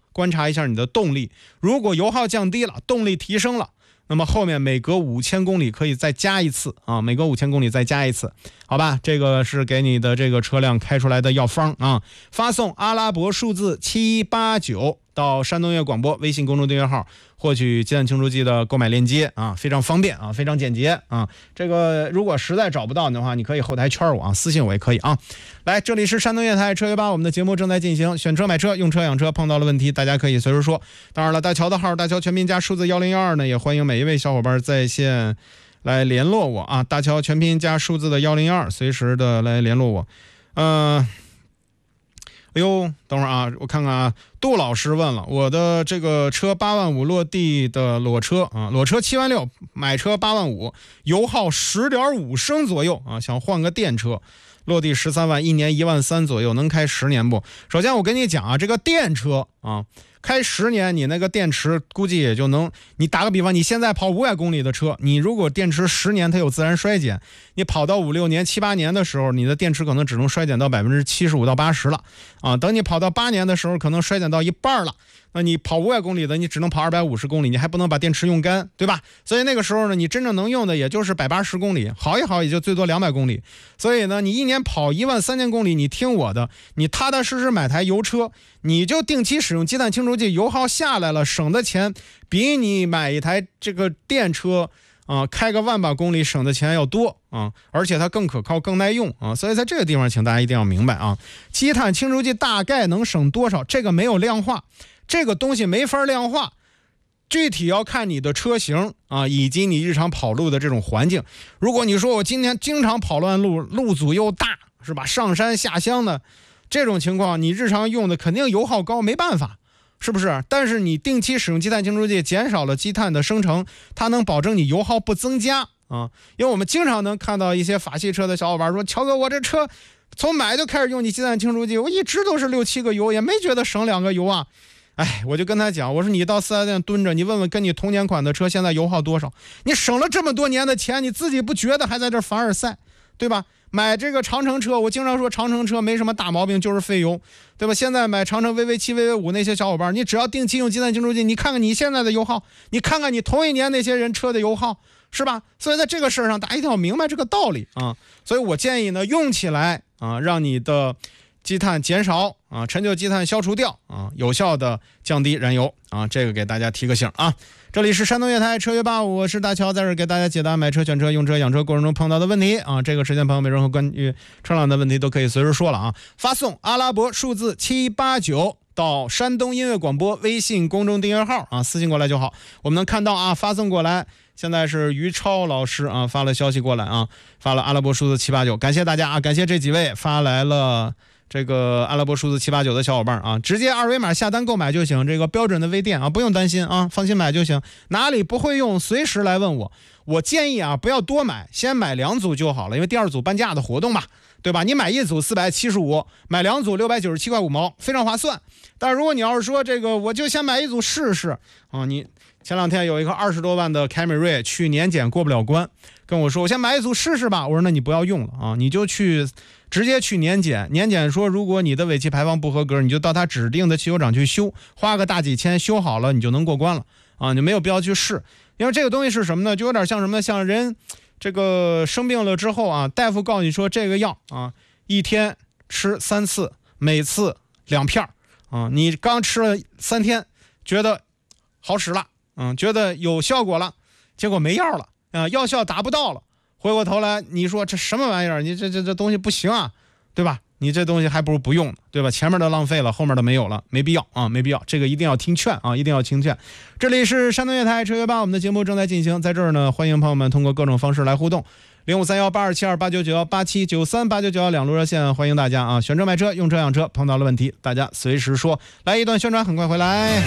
观察一下你的动力，如果油耗降低了，动力提升了，那么后面每隔五千公里可以再加一次啊，每隔五千公里再加一次，好吧？这个是给你的这个车辆开出来的药方啊。发送阿拉伯数字七八九到山东音乐广播微信公众订阅号，获取鸡蛋清除剂的购买链接啊，非常方便啊，非常简洁啊。这个如果实在找不到的话，你可以后台圈我啊，私信我也可以啊。来，这里是山东夜台车约吧，我们的节目正在进行，选车买车用车养车，碰到了问题大家可以随时说。当然了，大乔的号大乔全拼加数字一零一二呢，也欢迎每一位小伙伴在线来联络我啊，大乔全拼加数字的一零一二，随时的来联络我。嗯、呃。哎呦，等会儿啊，我看看啊，杜老师问了，我的这个车八万五落地的裸车啊，裸车七万六，买车八万五，油耗十点五升左右啊，想换个电车，落地十三万，一年一万三左右，能开十年不？首先我跟你讲啊，这个电车啊，开十年，你那个电池估计也就能，你打个比方，你现在跑五百公里的车，你如果电池十年它有自然衰减，你跑到五六年、七八年的时候，你的电池可能只能衰减到百分之七十五到八十了啊。等你跑到八年的时候，可能衰减到一半了。那你跑五百公里的，你只能跑二百五十公里，你还不能把电池用干，对吧？所以那个时候呢，你真正能用的也就是百八十公里，好一好也就最多两百公里。所以呢，你一年跑一万三千公里，你听我的，你踏踏实实买台油车，你就定期使用鸡蛋清除剂，油耗下来了，省的钱比你买一台这个电车啊、呃，开个万把公里省的钱要多啊，而且它更可靠、更耐用啊。所以在这个地方，请大家一定要明白啊，积碳清除剂大概能省多少，这个没有量化。这个东西没法量化，具体要看你的车型啊，以及你日常跑路的这种环境。如果你说我今天经常跑乱路，路阻又大，是吧？上山下乡的这种情况，你日常用的肯定油耗高，没办法，是不是？但是你定期使用积碳清除剂，减少了积碳的生成，它能保证你油耗不增加啊。因为我们经常能看到一些法系车的小伙伴说：“乔哥，我这车从买就开始用你积碳清除剂，我一直都是六七个油，也没觉得省两个油啊。”哎，我就跟他讲，我说你到四 S 店蹲着，你问问跟你同年款的车现在油耗多少？你省了这么多年的钱，你自己不觉得还在这凡尔赛，对吧？买这个长城车，我经常说长城车没什么大毛病，就是费油，对吧？现在买长城 V V 七、V V 五那些小伙伴，你只要定期用积碳清除剂，你看看你现在的油耗，你看看你同一年那些人车的油耗，是吧？所以在这个事儿上，大家一定要明白这个道理啊。所以我建议呢，用起来啊，让你的积碳减少啊，陈旧积碳消除掉啊，有效的降低燃油啊，这个给大家提个醒啊。这里是山东夜台车约吧，我是大乔，在这给大家解答买车、选车、用车、养车过程中碰到的问题啊。这个时间朋友们任何关于车辆的问题都可以随时说了啊。发送阿拉伯数字七八九到山东音乐广播微信公众订阅号啊，私信过来就好。我们能看到啊，发送过来。现在是于超老师啊发了消息过来啊，发了阿拉伯数字七八九，感谢大家啊，感谢这几位发来了这个阿拉伯数字七八九的小伙伴啊，直接二维码下单购买就行，这个标准的微店啊，不用担心啊，放心买就行，哪里不会用随时来问我。我建议啊，不要多买，先买两组就好了，因为第二组半价的活动嘛，对吧？你买一组四百七十五，买两组六百九十七块五毛，非常划算。但是如果你要是说这个，我就先买一组试试啊，你前两天有一个二十多万的凯美瑞去年检过不了关，跟我说我先买一组试试吧。我说那你不要用了啊，你就去直接去年检。年检说如果你的尾气排放不合格，你就到他指定的汽修厂去修，花个大几千修好了，你就能过关了啊，你没有必要去试。因为这个东西是什么呢？就有点像什么，像人这个生病了之后啊，大夫告诉你说这个药啊，一天吃三次，每次两片啊，你刚吃了三天，觉得好使了。嗯，觉得有效果了，结果没药了啊，药效达不到了，回过头来你说这什么玩意儿？你这这这东西不行啊，对吧？你这东西还不如不用，对吧？前面的浪费了，后面的没有了，没必要啊，没必要。这个一定要听劝啊，一定要听劝。这里是山东夜台车约吧，我们的节目正在进行，在这儿呢，欢迎朋友们通过各种方式来互动。零五三幺八二七二八九九幺八七九三八九九幺两路热线，欢迎大家啊！选车买车，用车养车，碰到了问题，大家随时说。来一段宣传，很快回来。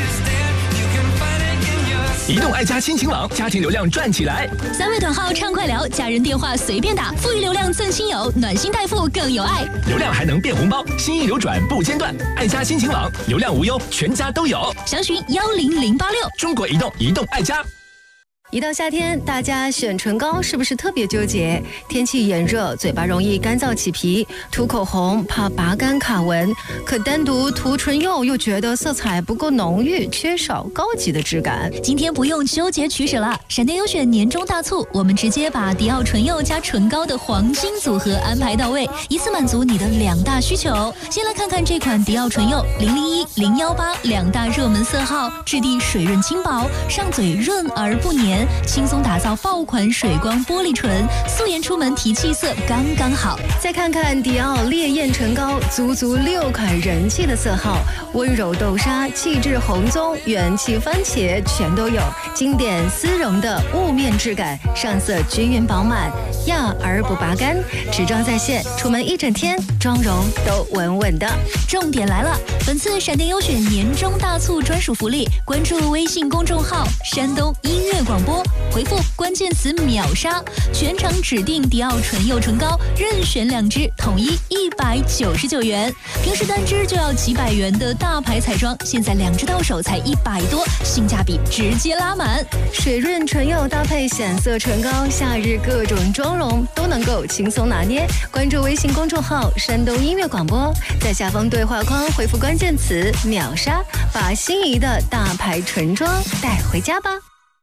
移动爱家亲情网，家庭流量赚起来！ 三位短号畅快聊，家人电话随便打，富裕流量赠亲友，暖心代付更有爱， 流量还能变红包，心意流转不间断。爱家亲情网，流量无忧，全家都有。 详询幺零零八六。 中国移动，移动爱家。 一到夏天，大家选唇膏是不是特别纠结？天气炎热，嘴巴容易干燥起皮，涂口红怕拔干卡纹，可单独涂唇釉又觉得色彩不够浓郁，缺少高级的质感。 今天不用纠结取舍了，闪电优选年终大促，我们直接把迪奥唇釉加唇膏的黄金组合安排到位，一次满足你的两大需求。先来看看这款迪奥唇釉零零一、零一八两大热门色号，质地水润轻薄，上嘴润而不黏，轻松打造爆款水光玻璃唇，素颜出门提气色刚刚好。 再看看迪奥烈焰唇膏，足足六款人气的色号，温柔豆沙、气质红棕、元气番茄全都有，经典丝绒的雾面质感，上色均匀饱满，压而不拔干，持妆在线，出门一整天，妆容都稳稳的。 重点来了，本次闪电优选年终大促专属福利，关注微信公众号山东音乐广播，回复关键词秒杀，全场指定迪奥唇釉唇膏任选两支，统一一百九十九元。平时单支就要几百元的大牌彩妆，现在两支到手才一百多，性价比直接拉满。 水润唇釉搭配显色唇膏，夏日各种妆容都能够轻松拿捏。关注微信公众号山东音乐广播，在下方对话框回复关键词秒杀，把心仪的大牌唇妆带回家吧。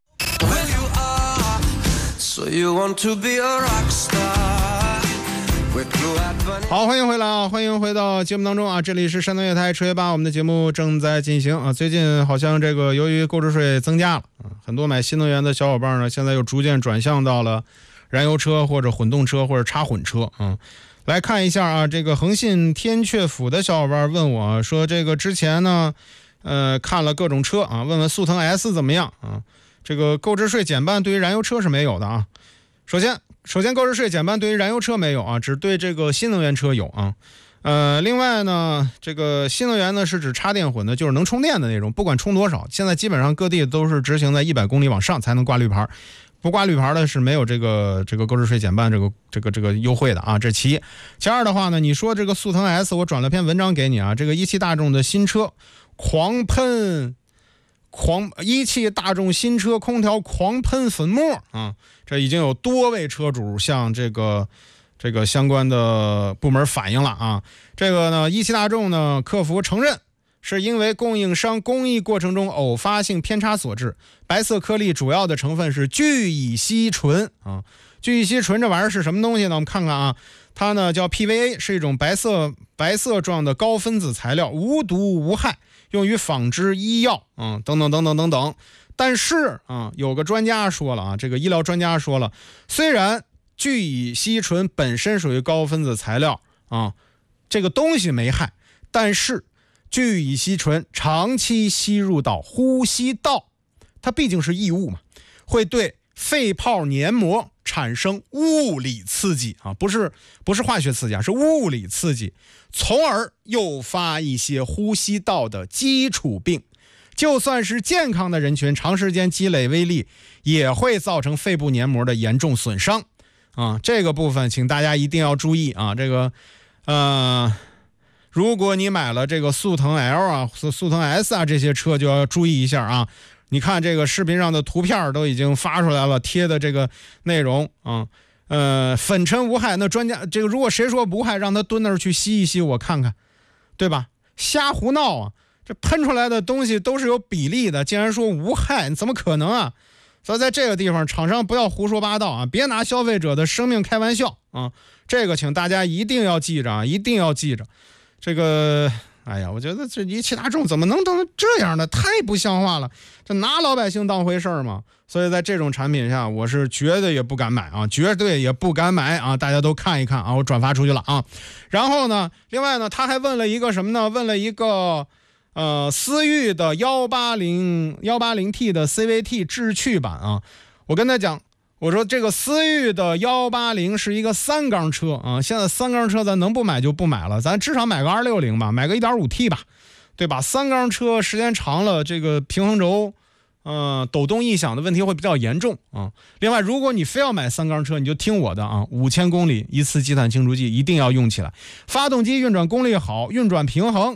好，欢迎回来啊！欢迎回到节目当中啊！这里是山东乐台车业吧，我们的节目正在进行啊。最近好像这个由于购置税增加了啊，很多买新能源的小伙伴呢，现在又逐渐转向到了燃油车或者混动车或者插混车啊。来看一下啊，这个横信天阙府的小伙伴问我说，这个之前呢，呃，看了各种车啊，问问速腾 S 怎么样啊？这个购置税减半对于燃油车是没有的啊。首先。首先，购置税减半对于燃油车没有啊，只对这个新能源车有啊。呃，另外呢，这个新能源呢是指插电混的，就是能充电的那种，不管充多少，现在基本上各地都是执行在一百公里往上才能挂绿牌，不挂绿牌的是没有这个这个购置税减半这个这个这个优惠的啊。这其一，其二的话呢，你说这个速腾 S， 我转了篇文章给你啊，这个一汽大众的新车狂喷。狂一汽大众新车空调狂喷粉末啊！这已经有多位车主向这个这个相关的部门反映了啊。这个呢，一汽大众呢客服承认是因为供应商工艺过程中偶发性偏差所致。白色颗粒主要的成分是聚乙烯醇啊。聚乙烯醇这玩意儿是什么东西呢？我们看看啊，它呢叫 P V A， 是一种白色白色状的高分子材料，无毒无害。用于纺织、医药，嗯，等等等等等等。但是啊，有个专家说了啊，这个医疗专家说了，虽然聚乙烯醇本身属于高分子材料啊，这个东西没害，但是聚乙烯醇长期吸入到呼吸道，它毕竟是异物嘛，会对肺泡黏膜产生物理刺激啊，不是不是化学刺激啊，是物理刺激，从而诱发一些呼吸道的基础病。就算是健康的人群，长时间积累微粒，也会造成肺部黏膜的严重损伤啊。这个部分请大家一定要注意啊。这个呃，如果你买了这个速腾 L 啊、速腾 S 啊这些车，就要注意一下啊。你看这个视频上的图片都已经发出来了，贴的这个内容啊，呃，粉尘无害。那专家这个如果谁说无害，让他蹲那儿去吸一吸，我看看，对吧？瞎胡闹啊！这喷出来的东西都是有比例的，竟然说无害，怎么可能啊？所以在这个地方，厂商不要胡说八道啊，别拿消费者的生命开玩笑啊！这个请大家一定要记着啊，一定要记着。这个。哎呀，我觉得这一汽大众怎么能当这样的，太不像话了！这拿老百姓当回事吗？所以在这种产品下，我是绝对也不敢买啊，绝对也不敢买啊！大家都看一看啊，我转发出去了啊。然后呢，另外呢，他还问了一个什么呢？问了一个呃思域的一八零 一八零 T 的 C V T 智趣版啊。我跟他讲，我说这个思域的一八零是一个三缸车啊，现在三缸车咱能不买就不买了，咱至少买个二六零吧，买个 一点五 T 吧，对吧？三缸车时间长了，这个平衡轴呃抖动异响的问题会比较严重啊。另外，如果你非要买三缸车，你就听我的啊，五千公里一次积碳清除剂一定要用起来，发动机运转功率好，运转平衡。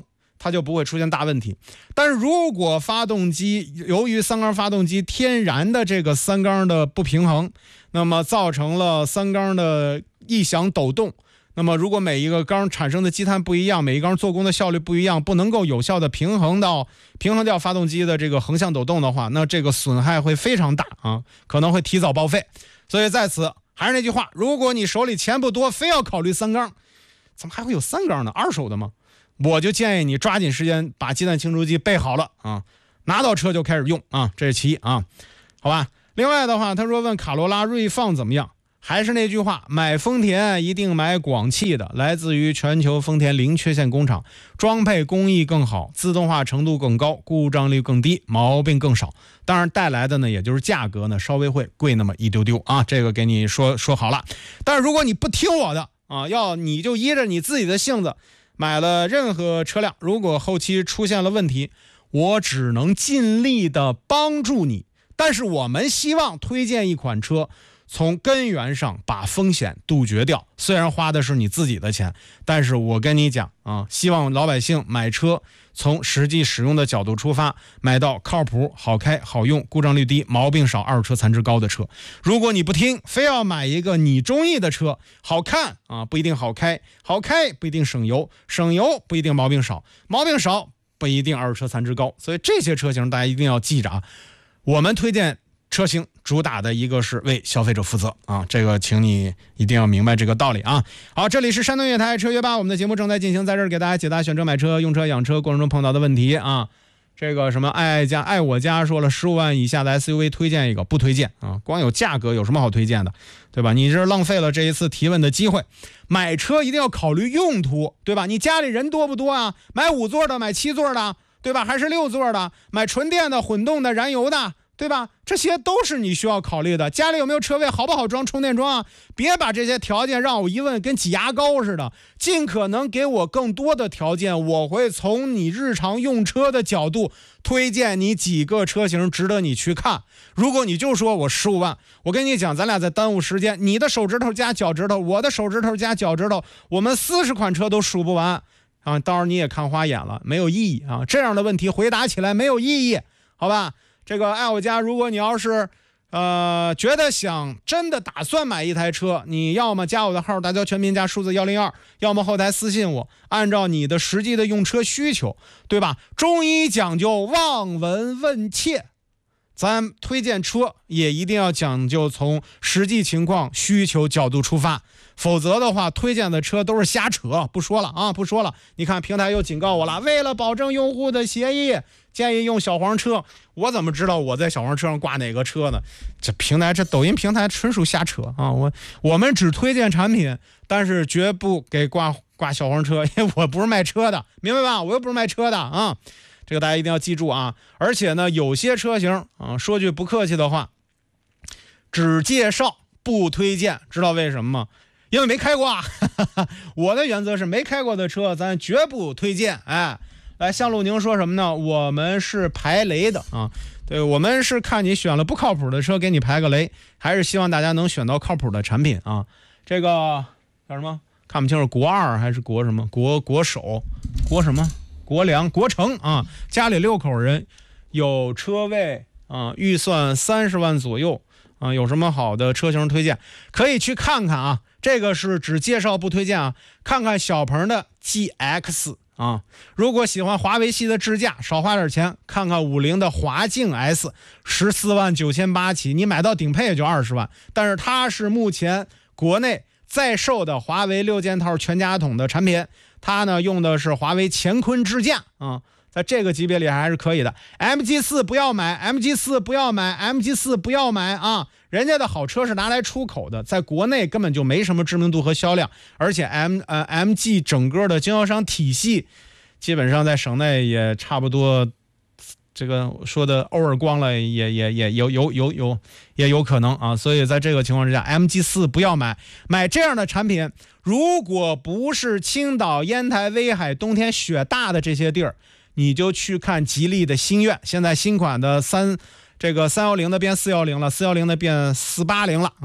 它就不会出现大问题。但是如果发动机由于三缸发动机天然的这个三缸的不平衡，那么造成了三缸的异响抖动，那么如果每一个缸产生的积碳不一样，每一缸做工的效率不一样，不能够有效的平衡到平衡掉发动机的这个横向抖动的话，那这个损害会非常大啊，可能会提早报废。所以在此还是那句话，如果你手里钱不多，非要考虑三缸，怎么还会有三缸呢？二手的吗？我就建议你抓紧时间把鸡蛋清除机备好了啊，拿到车就开始用啊，这是其一啊，好吧。另外的话，他说问卡罗拉锐放怎么样，还是那句话，买丰田一定买广汽的，来自于全球丰田零缺陷工厂，装配工艺更好，自动化程度更高，故障率更低，毛病更少。当然带来的呢，也就是价格呢稍微会贵那么一丢丢啊，这个给你说说好了。但是如果你不听我的啊，要你就依着你自己的性子买了任何车辆，如果后期出现了问题，我只能尽力的帮助你。但是我们希望推荐一款车，从根源上把风险杜绝掉。虽然花的是你自己的钱，但是我跟你讲啊，希望老百姓买车从实际使用的角度出发，买到靠谱、好开、好用、故障率低、毛病少、二手车残值高的车。如果你不听，非要买一个你中意的车，好看啊不一定好开，好开不一定省油，省油不一定毛病少，毛病少不一定二手车残值高。所以这些车型大家一定要记着啊。我们推荐车型主打的一个是为消费者负责啊，这个请你一定要明白这个道理啊。好，这里是山东越台车约吧，我们的节目正在进行，在这儿给大家解答选车、买车、用车、养车过程中碰到的问题啊。这个什么爱家爱我家说了，十五万以下的 S U V 推荐一个，不推荐啊，光有价格有什么好推荐的，对吧？你这浪费了这一次提问的机会。买车一定要考虑用途，对吧？你家里人多不多啊？买五座的，买七座的，对吧？还是六座的，买纯电的、混动的、燃油的，对吧？这些都是你需要考虑的。家里有没有车位，好不好装充电桩啊？别把这些条件让我一问跟挤牙膏似的，尽可能给我更多的条件，我会从你日常用车的角度推荐你几个车型值得你去看。如果你就说我十五万，我跟你讲，咱俩在耽误时间，你的手指头加脚趾头，我的手指头加脚趾头，我们四十款车都数不完啊！到时候你也看花眼了，没有意义啊！这样的问题回答起来没有意义，好吧？这个爱我家，如果你要是呃觉得想真的打算买一台车，你要么加我的号大交全拼加数字一零二，要么后台私信我，按照你的实际的用车需求，对吧？中医讲究望闻问切，咱推荐车也一定要讲究从实际情况需求角度出发，否则的话推荐的车都是瞎扯。不说了啊，不说了。你看平台又警告我了，为了保证用户的协议，建议用小黄车。我怎么知道我在小黄车上挂哪个车呢？这平台，这抖音平台纯属瞎扯啊！我我们只推荐产品，但是绝不给挂挂小黄车，因为我不是卖车的，明白吧？我又不是卖车的啊！这个大家一定要记住啊！而且呢，有些车型啊，说句不客气的话，只介绍不推荐，知道为什么吗？因为没开过啊。我的原则是没开过的车咱绝不推荐。哎，来，向路宁说什么呢？我们是排雷的啊，对，我们是看你选了不靠谱的车给你排个雷，还是希望大家能选到靠谱的产品啊。这个叫什么？看不清楚，国二还是国什么？国国首？国什么？国良、国成啊，家里六口人，有车位啊，预算三十万左右啊，有什么好的车型推荐？可以去看看啊。这个是只介绍不推荐啊，看看小鹏的 G X 啊。如果喜欢华为系的智驾，少花点钱，看看五菱的华境 S， 十四万九千八起，你买到顶配也就二十万，但是它是目前国内在售的华为六件套全家桶的产品。它呢用的是华为乾坤智驾啊，在这个级别里还是可以的。M G 四 不要买 ，M G 四 不要买 ，M G 四 不要买啊！人家的好车是拿来出口的，在国内根本就没什么知名度和销量，而且 M 呃 M G 整个的经销商体系，基本上在省内也差不多。这个说的欧尔光了，也也也有有有有也有可能啊，所以在这个情况之下 ，M G 四 不要买，买这样的产品，如果不是青岛、烟台、威海冬天雪大的这些地儿，你就去看吉利的星越，现在新款的三这个三一零的变四一零了，四一零的变四八零了啊，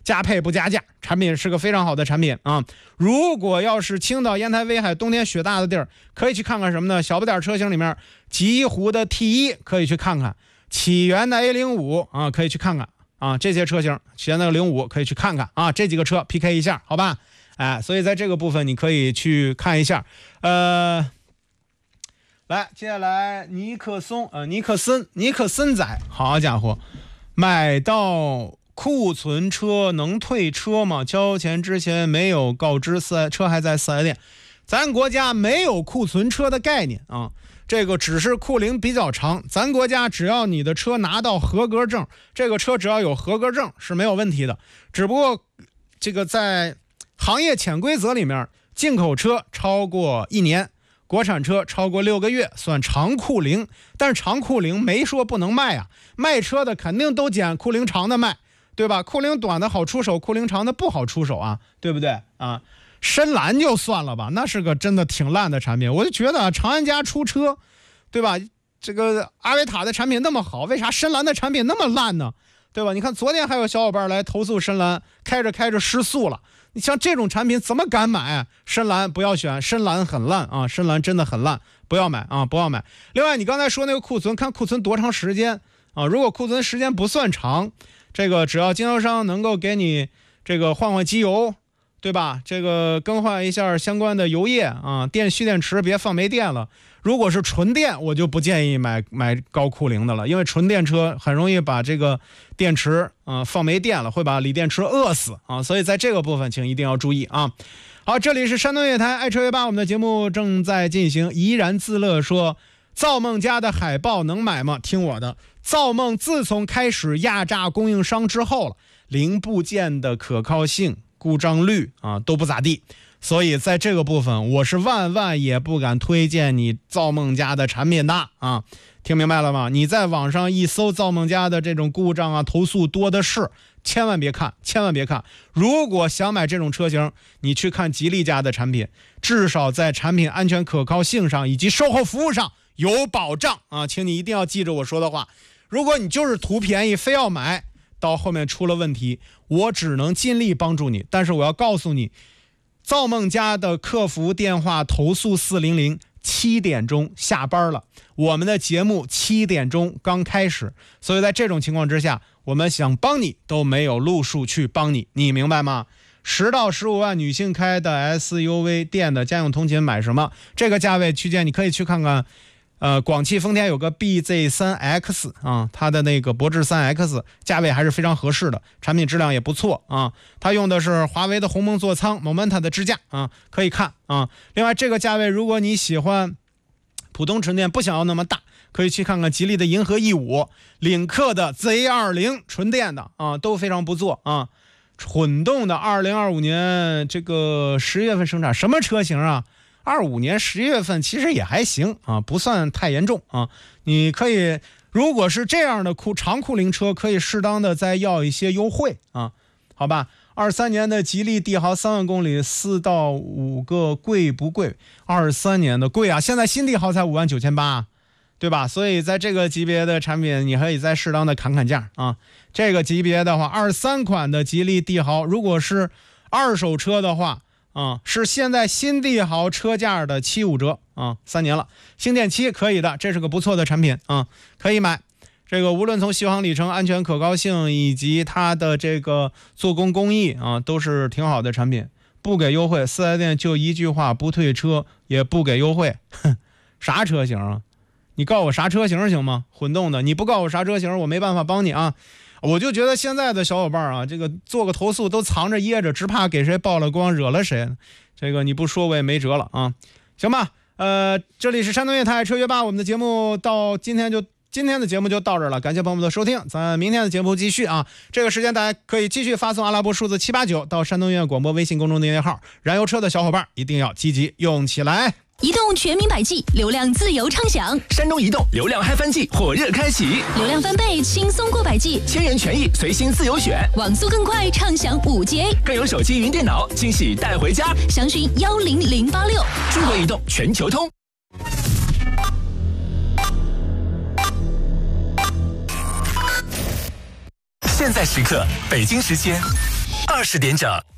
加配不加价，产品是个非常好的产品啊。如果要是青岛、烟台、威海冬天雪大的地儿，可以去看看什么呢？小不点车型里面，极狐的 T 一可以去看看，起源的 A 零五 啊可以去看看啊，这些车型，起源的零五可以去看看啊，这几个车 P K 一下，好吧？哎，所以在这个部分你可以去看一下。呃，来，接下来尼克松，呃，尼克森，尼克森仔，好家伙，买到库存车能退车吗？交钱之前没有告知，四车还在四 S 店，咱国家没有库存车的概念啊。这个只是库龄比较长，咱国家只要你的车拿到合格证，这个车只要有合格证是没有问题的。只不过这个在行业潜规则里面，进口车超过一年，国产车超过六个月算长库龄，但是长库龄没说不能卖啊，卖车的肯定都捡库龄长的卖，对吧？库龄短的好出手，库龄长的不好出手啊，对不对啊？深蓝就算了吧，那是个真的挺烂的产品。我就觉得长安家出车，对吧？这个阿维塔的产品那么好，为啥深蓝的产品那么烂呢？对吧？你看昨天还有小伙伴来投诉深蓝，开着开着失速了。你像这种产品怎么敢买？深蓝不要选，深蓝很烂啊，深蓝真的很烂，不要买啊，不要买。另外，你刚才说那个库存，看库存多长时间啊？如果库存时间不算长，这个只要经销商能够给你这个换换机油，对吧？这个更换一下相关的油液啊，电蓄电池别放没电了。如果是纯电，我就不建议买买高库龄的了，因为纯电车很容易把这个电池啊、呃、放没电了，会把锂电池饿死啊，所以在这个部分请一定要注意啊。好，这里是山东乐台爱车乐吧，我们的节目正在进行。怡然自乐说，造梦家的海豹能买吗？听我的，造梦自从开始压榨供应商之后了，零部件的可靠性、故障率啊都不咋地。所以在这个部分，我是万万也不敢推荐你造梦家的产品的啊，听明白了吗？你在网上一搜造梦家的这种故障啊，投诉多的是，千万别看，千万别看。如果想买这种车型，你去看吉利家的产品，至少在产品安全可靠性上以及售后服务上有保障啊，请你一定要记着我说的话。如果你就是图便宜非要买，到后面出了问题，我只能尽力帮助你，但是我要告诉你，造梦家的客服电话投诉四零零，七点钟下班了，我们的节目七点钟刚开始，所以在这种情况之下，我们想帮你都没有路数去帮你，你明白吗？十到十五万女性开的 S U V 电的家用通勤买什么？这个价位区间你可以去看看。呃，广汽丰田有个 B Z 三 X 啊，它的那个博智 三 X 价位还是非常合适的，产品质量也不错啊。它用的是华为的鸿蒙座舱 Momenta 的支架啊，可以看啊。另外这个价位，如果你喜欢普通纯电，不想要那么大，可以去看看吉利的银河 E 五、领克的 Z 二十 纯电的啊，都非常不错啊。混动的二零二五年这个十月份生产，什么车型啊？二五年十月份其实也还行啊，不算太严重啊。你可以，如果是这样的库长库龄车，可以适当的再要一些优惠啊，好吧？二三年的吉利帝豪三万公里，四到五个贵不贵？二三年的贵啊，现在新帝豪才五万九千八，对吧？所以在这个级别的产品，你可以再适当的砍砍价啊。这个级别的话，二三款的吉利帝豪，如果是二手车的话。啊、嗯，是现在新帝豪车价的七五折啊，三年了，星电七可以的，这是个不错的产品啊，可以买。这个无论从续航里程、安全可靠性以及它的这个做工工艺啊，都是挺好的产品。不给优惠，四 S 店就一句话，不退车也不给优惠。哼，啥车型啊？你告诉我啥车型行吗？混动的，你不告诉我啥车型，我没办法帮你啊。我就觉得现在的小伙伴啊，这个做个投诉都藏着掖着，只怕给谁曝了光，惹了谁。这个你不说我也没辙了啊，行吧？呃，这里是山东乐台车约吧，我们的节目到今天就今天的节目就到这儿了，感谢朋友们的收听，咱明天的节目继续啊。这个时间大家可以继续发送阿拉伯数字七八九到山东音乐广播微信公众订阅号，燃油车的小伙伴一定要积极用起来。 移动全民百 G， 流量自由畅享。 山东移动流量嗨翻季火热开启， 流量翻倍，轻松过百 G， 千元权益随心自由选， 网速更快，畅享五 G A， 更有手机云电脑惊喜带回家。 详询幺零零八六。 中国移动全球通。现在时刻，北京时间二十点整。